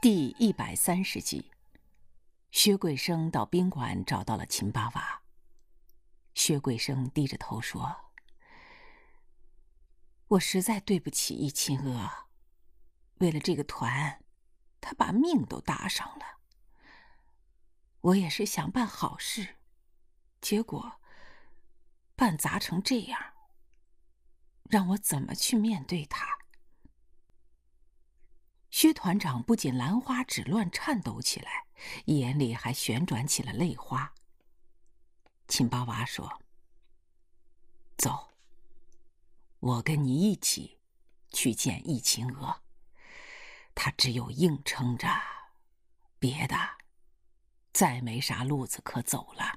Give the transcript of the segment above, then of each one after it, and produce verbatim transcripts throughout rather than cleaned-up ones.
第一百三十集，薛贵生到宾馆找到了秦八娃。薛贵生低着头说：“我实在对不起易秦娥，为了这个团，他把命都搭上了。我也是想办好事，结果办砸成这样，让我怎么去面对他？”薛团长不仅兰花指乱颤抖起来，眼里还旋转起了泪花。秦八娃说：“走，我跟你一起去见易秦娥，她只有硬撑着，别的再没啥路子可走了。”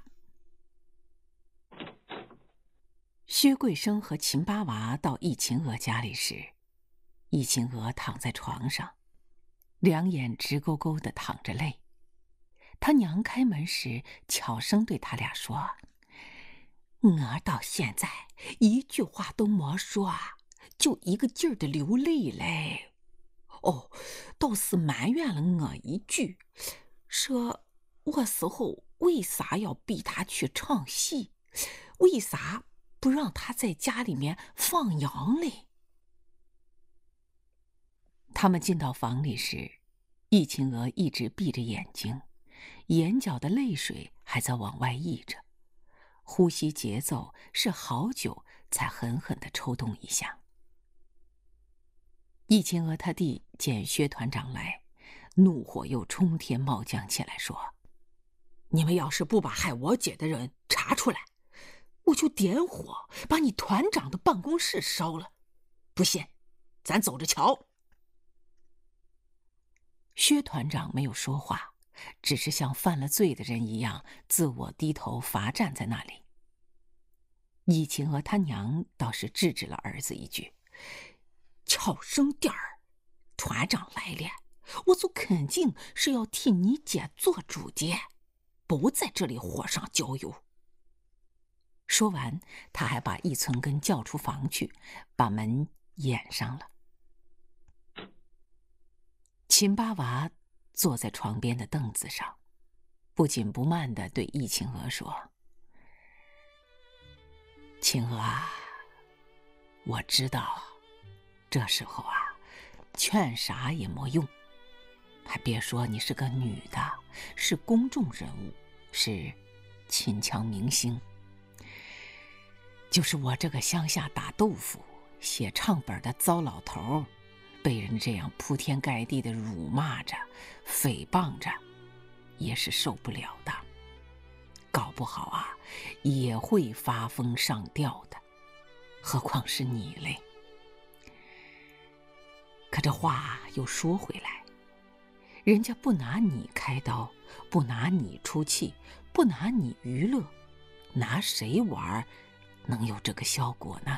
薛贵生和秦八娃到易秦娥家里时，易秦娥躺在床上，两眼直勾勾地淌着泪。他娘开门时悄声对他俩说：“我到现在一句话都没说，就一个劲儿的流泪嘞。哦，倒是埋怨了我一句，说我死后为啥要逼他去唱戏，为啥不让他在家里面放羊嘞？”他们进到房里时，易秦娥一直闭着眼睛，眼角的泪水还在往外溢着，呼吸节奏是好久才狠狠地抽动一下。易秦娥他弟见薛团长来，怒火又冲天冒将起来，说：“你们要是不把害我姐的人查出来，我就点火把你团长的办公室烧了。不信，咱走着瞧。”薛团长没有说话，只是像犯了罪的人一样自我低头罚站在那里。易秦娥他娘倒是制止了儿子一句：“悄声点儿，团长来了，我就肯定是要替你姐做主的，不在这里火上浇油。”说完，他还把易存根叫出房去，把门掩上了。秦八娃坐在床边的凳子上，不紧不慢地对易秦娥说：“秦娥啊，我知道这时候啊，劝啥也没用，还别说你是个女的，是公众人物，是秦腔明星。就是我这个乡下打豆腐、写唱本的糟老头，被人这样铺天盖地的辱骂着、诽谤着，也是受不了的。搞不好啊，也会发疯上吊的，何况是你嘞。可这话又说回来，人家不拿你开刀，不拿你出气，不拿你娱乐，拿谁玩能有这个效果呢？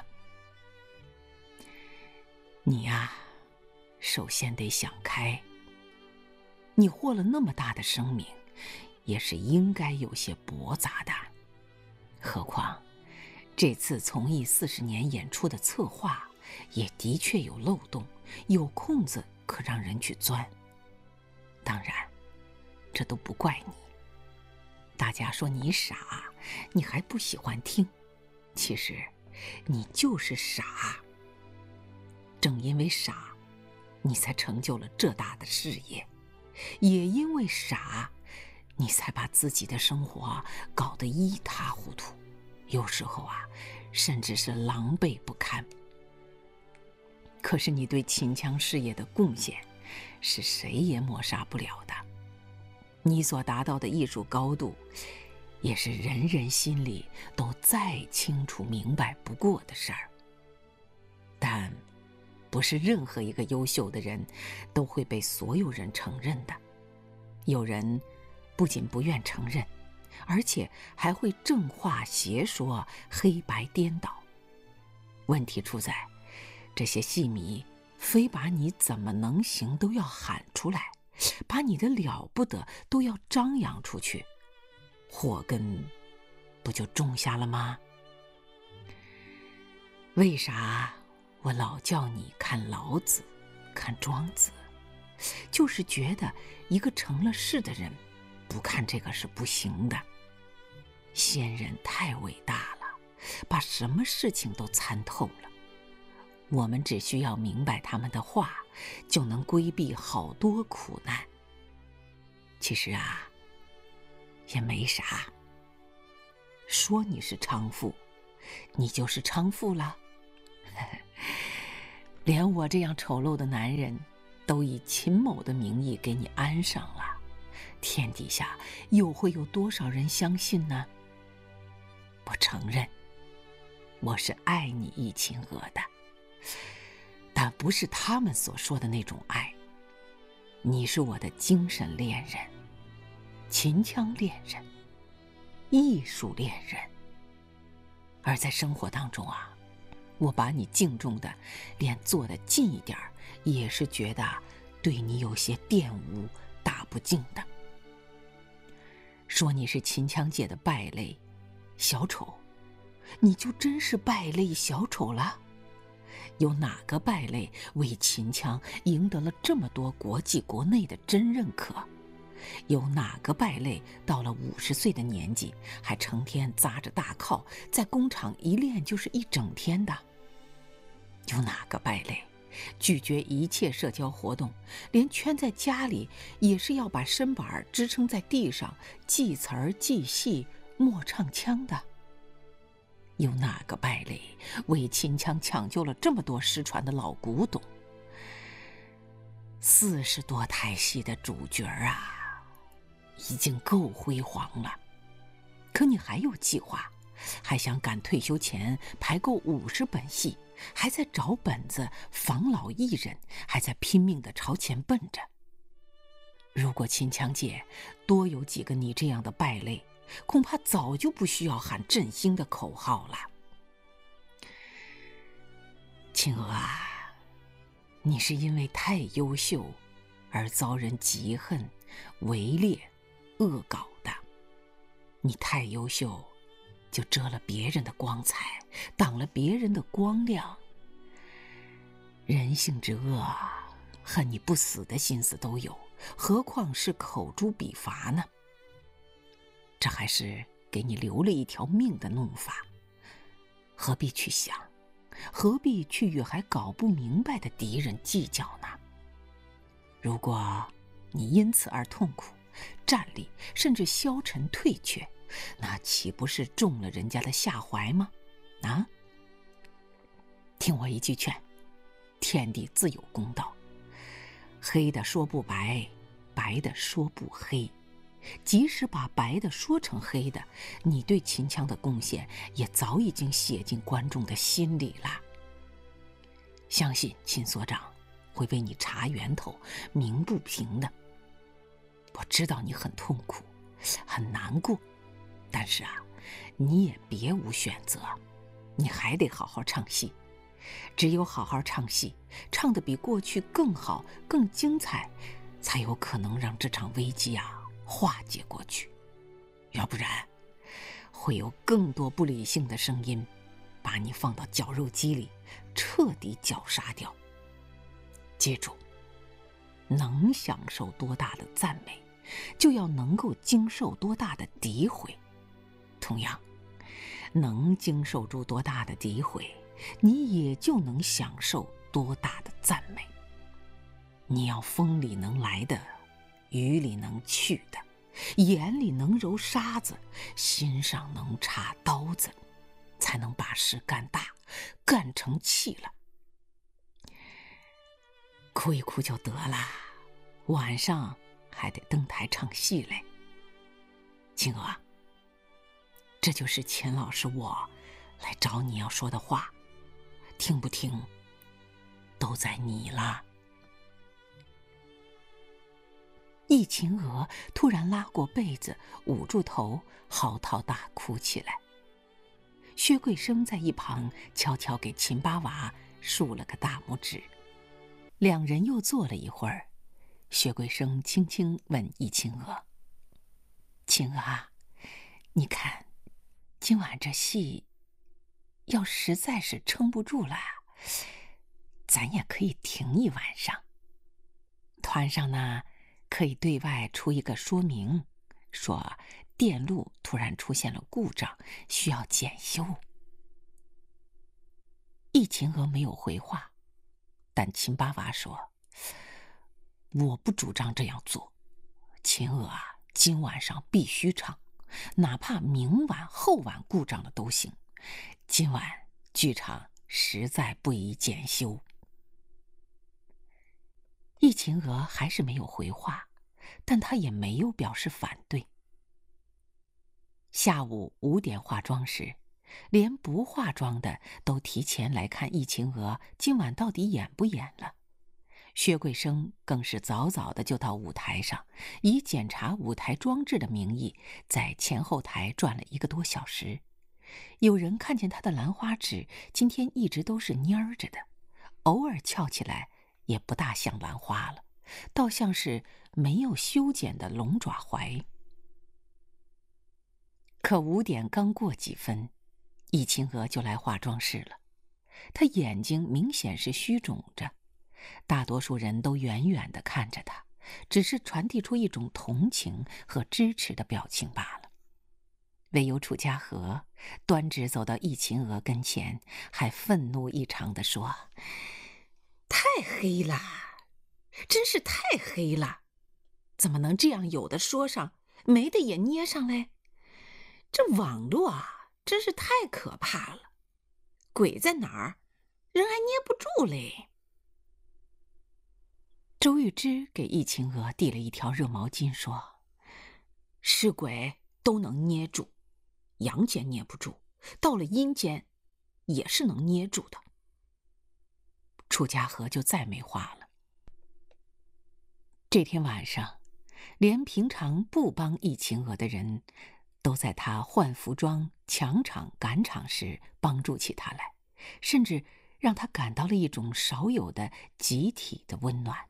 你呀，首先得想开。你获了那么大的声名，也是应该有些驳杂的。何况这次从艺四十年演出的策划也的确有漏洞，有空子可让人去钻。当然这都不怪你，大家说你傻，你还不喜欢听，其实你就是傻。正因为傻，你才成就了这大的事业，也因为傻，你才把自己的生活搞得一塌糊涂，有时候啊，甚至是狼狈不堪。可是你对秦腔事业的贡献，是谁也抹杀不了的。你所达到的艺术高度，也是人人心里都再清楚明白不过的事儿。但不是任何一个优秀的人都会被所有人承认的。有人不仅不愿承认，而且还会正话邪说，黑白颠倒。问题出在这些戏迷非把你怎么能行都要喊出来，把你的了不得都要张扬出去，祸根不就种下了吗？为啥我老叫你看老子，看庄子， 就是觉得一个成了事的人，不看这个是不行的。先人太伟大了，把什么事情都参透了。我们只需要明白他们的话，就能规避好多苦难。其实啊，也没啥。说你是娼妇，你就是娼妇了。连我这样丑陋的男人都以秦某的名义给你安上了，天底下又会有多少人相信呢？我承认，我是爱你易秦娥的，但不是他们所说的那种爱。你是我的精神恋人，秦腔恋人，艺术恋人。而在生活当中啊，我把你敬重的连坐得近一点也是觉得对你有些玷污打不敬的。说你是秦腔界的败类小丑，你就真是败类小丑了？有哪个败类为秦腔赢得了这么多国际国内的真认可？有哪个败类到了五十岁的年纪，还成天扎着大铐，在工厂一练就是一整天的？有哪个败类拒绝一切社交活动，连圈在家里也是要把身板支撑在地上，记词儿记戏默唱腔的？有哪个败类为秦腔抢救了这么多失传的老古董？四十多台戏的主角啊，已经够辉煌了。可你还有计划，还想赶退休前排够五十本戏，还在找本子防老艺人，还在拼命地朝前奔着。如果秦腔界多有几个你这样的败类，恐怕早就不需要喊振兴的口号了。青娥啊，你是因为太优秀而遭人嫉恨、围猎、恶搞的。你太优秀，就遮了别人的光彩，挡了别人的光亮。人性之恶，恨你不死的心思都有，何况是口诛笔伐呢？这还是给你留了一条命的弄法，何必去想，何必去与还搞不明白的敌人计较呢？如果你因此而痛苦、战栗，甚至消沉退却，那岂不是中了人家的下怀吗？啊！听我一句劝，天地自有公道，黑的说不白，白的说不黑。即使把白的说成黑的，你对秦腔的贡献也早已经写进观众的心里了。相信秦所长会为你查源头、鸣不平的。我知道你很痛苦，很难过，但是啊，你也别无选择，你还得好好唱戏。只有好好唱戏，唱得比过去更好、更精彩，才有可能让这场危机啊化解过去。要不然，会有更多不理性的声音，把你放到绞肉机里，彻底绞杀掉。记住，能享受多大的赞美，就要能够经受多大的诋毁。同样，能经受住多大的诋毁，你也就能享受多大的赞美。你要风里能来的，雨里能去的，眼里能揉沙子，心上能插刀子，才能把事干大，干成器了。哭一哭就得了，晚上还得登台唱戏嘞。青娥，这就是秦老师我来找你要说的话，听不听都在你了。易秦娥突然拉过被子，捂住头，嚎啕大哭起来。薛桂生在一旁悄悄给秦八娃竖了个大拇指。两人又坐了一会儿，薛桂生轻轻问易秦娥：“秦娥啊，你看，今晚这戏，要实在是撑不住了，咱也可以停一晚上。团盘上呢，可以对外出一个说明，说电路突然出现了故障，需要检修。易秦娥没有回话，但秦八娃说：“我不主张这样做，秦娥啊，今晚上必须唱，哪怕明晚后晚故障了都行。今晚剧场实在不宜检修。”易秦娥还是没有回话，但她也没有表示反对。下午五点化妆时，连不化妆的都提前来看易秦娥今晚到底演不演了。薛桂生更是早早的就到舞台上，以检查舞台装置的名义，在前后台转了一个多小时。有人看见他的兰花指今天一直都是蔫着的，偶尔翘起来也不大像兰花了，倒像是没有修剪的龙爪槐。可五点刚过几分，易秦娥就来化妆室了。她眼睛明显是虚肿着，大多数人都远远地看着她，只是传递出一种同情和支持的表情罢了。唯有楚家和端直走到易秦娥跟前，还愤怒异常地说：“太黑了，真是太黑了！怎么能这样有的说上，没的也捏上嘞？这网络啊，真是太可怕了！鬼在哪儿，人还捏不住嘞。”周玉芝给易秦娥递了一条热毛巾，说：“是鬼都能捏住，阳间捏不住，到了阴间也是能捏住的。”楚家和就再没话了。这天晚上，连平常不帮易秦娥的人，都在她换服装、抢场、赶场时帮助起她来，甚至让她感到了一种少有的集体的温暖。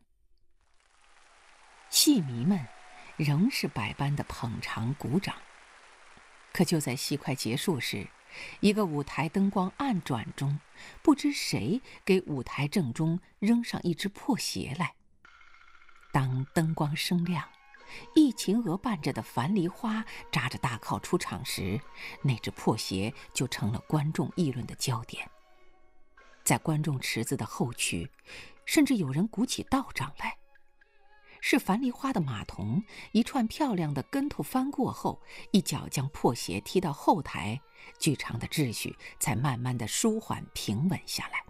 戏迷们仍是百般的捧场鼓掌。可就在戏快结束时，一个舞台灯光暗转中，不知谁给舞台正中扔上一只破鞋来。当灯光升亮，易秦娥伴着的樊梨花扎着大靠出场时，那只破鞋就成了观众议论的焦点。在观众池子的后区，甚至有人鼓起道掌来。是樊梨花的马童一串漂亮的跟头翻过后，一脚将破鞋踢到后台，剧场的秩序才慢慢的舒缓平稳下来。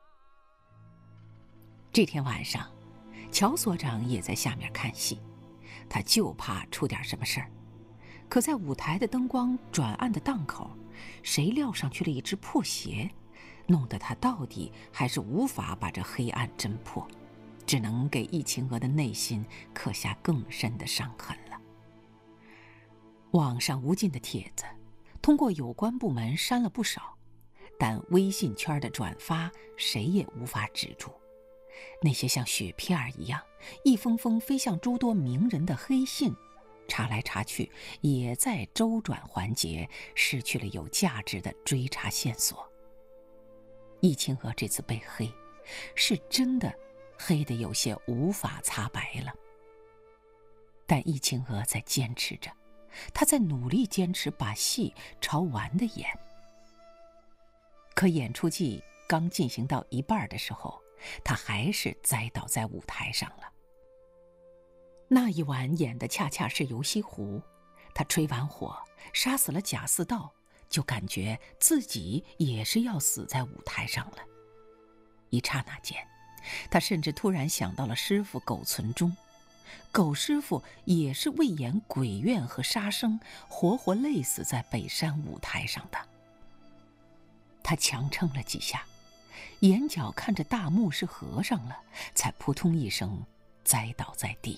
这天晚上，乔所长也在下面看戏，他就怕出点什么事儿。可在舞台的灯光转暗的档口，谁撂上去了一只破鞋，弄得他到底还是无法把这黑暗侦破，只能给易秦娥的内心刻下更深的伤痕了。网上无尽的帖子，通过有关部门删了不少，但微信圈的转发谁也无法止住。那些像雪片儿一样一封封飞向诸多名人的黑信，查来查去也在周转环节失去了有价值的追查线索。易秦娥这次被黑，是真的黑得有些无法擦白了。但易秦娥在坚持着，她在努力坚持把戏朝完的演。可演出季刚进行到一半的时候，她还是栽倒在舞台上了。那一晚演的恰恰是游西湖，她吹完火，杀死了贾似道，就感觉自己也是要死在舞台上了。一刹那间，他甚至突然想到了师傅苟存中，苟师傅也是为演鬼怨和杀生，活活累死在北山舞台上的。他强撑了几下，眼角看着大幕是合上了，才扑通一声栽倒在地。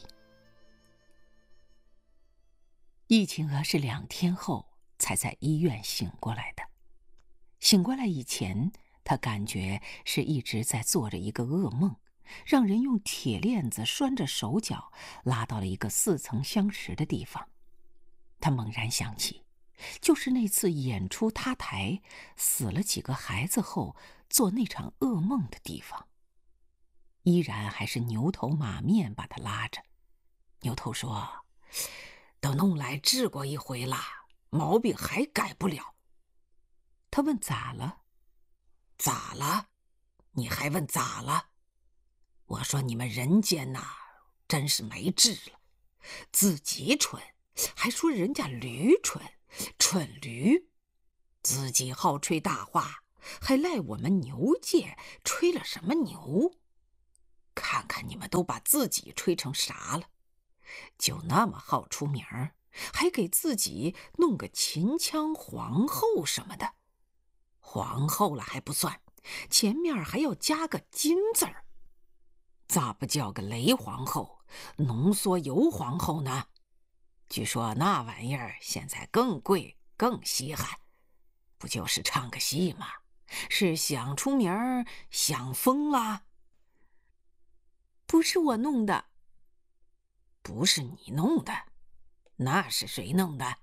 易秦娥是两天后才在医院醒过来的。醒过来以前，他感觉是一直在做着一个噩梦，让人用铁链子拴着手脚，拉到了一个似曾相识的地方。他猛然想起，就是那次演出塌台，死了几个孩子后做那场噩梦的地方。 依然还是牛头马面把他拉着。牛头说：“都弄来治过一回了，毛病还改不了。”他问：“咋了？”“咋了？你还问咋了？我说你们人间呐，真是没治了，自己蠢，还说人家驴蠢，蠢驴，自己好吹大话，还赖我们牛界吹了什么牛？看看你们都把自己吹成啥了，就那么好出名儿，还给自己弄个秦腔皇后什么的，皇后了还不算，前面还要加个金字儿，咋不叫个雷皇后、浓缩油皇后呢？据说那玩意儿现在更贵更稀罕，不就是唱个戏吗？是想出名儿想疯了？”“不是我弄的。”“不是你弄的，那是谁弄的？”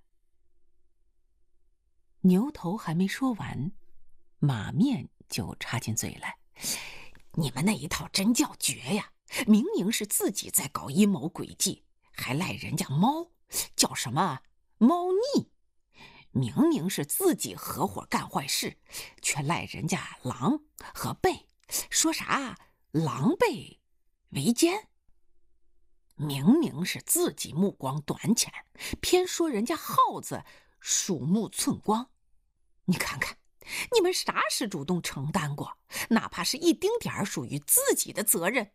牛头还没说完，马面就插进嘴来：“你们那一套真叫绝呀！明明是自己在搞阴谋诡计，还赖人家猫，叫什么猫腻？明明是自己合伙干坏事，却赖人家狼和狈，说啥狼狈为奸。明明是自己目光短浅，偏说人家耗子鼠目寸光。你看看，你们啥时主动承担过，哪怕是一丁点儿属于自己的责任？”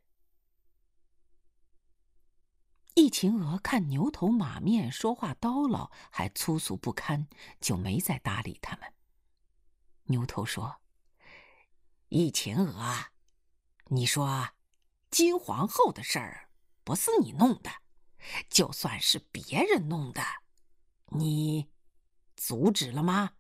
易秦娥看牛头马面说话叨唠，还粗俗不堪，就没再搭理他们。牛头说：“易秦娥，你说金皇后的事儿不是你弄的，就算是别人弄的，你阻止了吗？”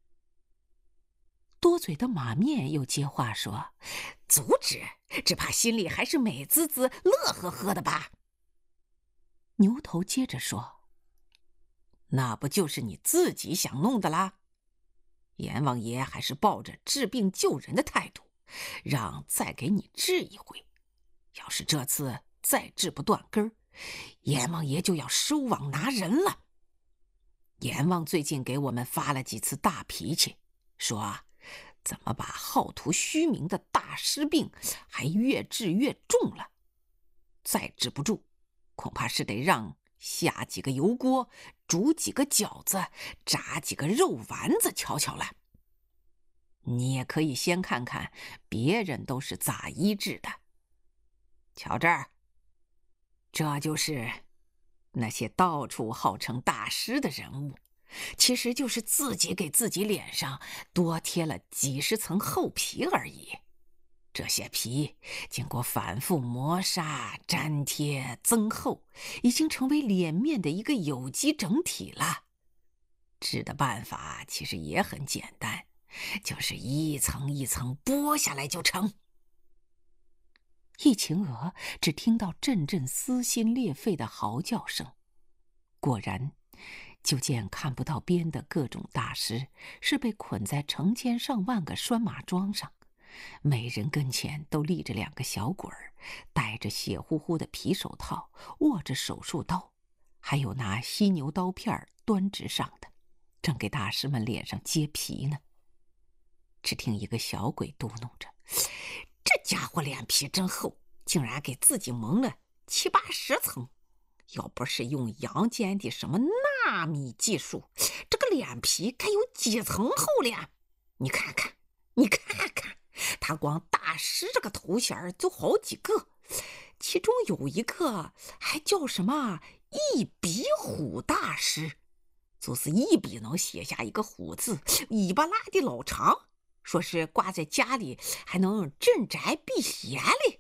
多嘴的马面又接话说：“阻止，只怕心里还是美滋滋乐呵呵的吧。”牛头接着说：“那不就是你自己想弄的啦？阎王爷还是抱着治病救人的态度，让再给你治一回。要是这次再治不断根儿，阎王爷就要收网拿人了。阎王最近给我们发了几次大脾气，说啊，怎么把好图虚名的大师病还越治越重了？再治不住，恐怕是得让下几个油锅，煮几个饺子，炸几个肉丸子瞧瞧了。你也可以先看看别人都是咋医治的。瞧这儿，这就是那些到处号称大师的人物，其实就是自己给自己脸上多贴了几十层厚皮而已。这些皮经过反复磨砂、粘贴、增厚，已经成为脸面的一个有机整体了。治的办法其实也很简单，就是一层一层剥下来就成。易秦娥只听到阵阵撕心裂肺的嚎叫声，果然，就见看不到边的各种大师是被捆在成千上万个拴马桩上，每人跟前都立着两个小鬼儿，戴着血乎乎的皮手套，握着手术刀，还有拿犀牛刀片端直上的，正给大师们脸上揭皮呢。只听一个小鬼嘟哝着：“这家伙脸皮真厚，竟然给自己蒙了七八十层。要不是用阳间的什么纳米技术，这个脸皮该有几层厚了？你看看，你看看，他光大师这个头衔就好几个，其中有一个还叫什么一笔虎大师，就是一笔能写下一个虎字，尾巴拉的老长，说是挂在家里还能镇宅辟邪嘞。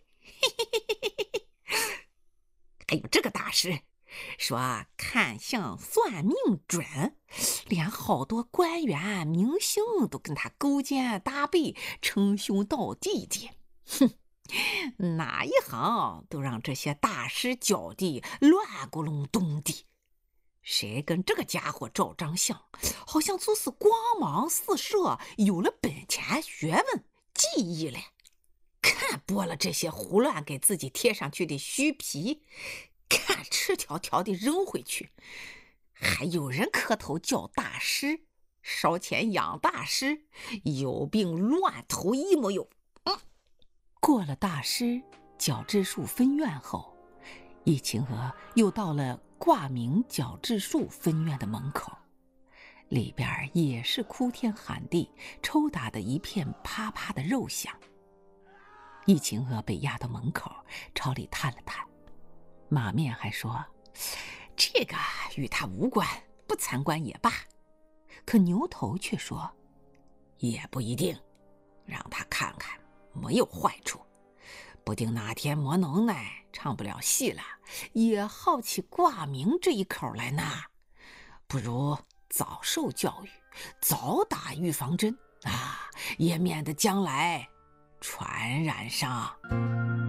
还有这个大师说看相算命准，连好多官员明星都跟他勾肩搭背称兄道弟的。哼，哪一行都让这些大师搅得乱咕隆咚的。谁跟这个家伙照张相，好像就是光芒四射，有了本钱学问技艺了。看看剥了这些胡乱给自己贴上去的虚皮，看赤条条的扔回去，还有人磕头叫大师，烧钱养大师，有病乱投医没有。嗯，过了大师角质树分院后，易晴娥又到了挂名角质树分院的门口，里边也是哭天喊地，抽打的一片啪啪的肉响。易晴娥被押到门口，朝里探了探，马面还说：“这个与他无关，不参观也罢。”可牛头却说：“也不一定，让他看看，没有坏处。不定哪天没能耐，唱不了戏了，也好起挂名这一口来呢。不如早受教育，早打预防针啊，也免得将来传染上。”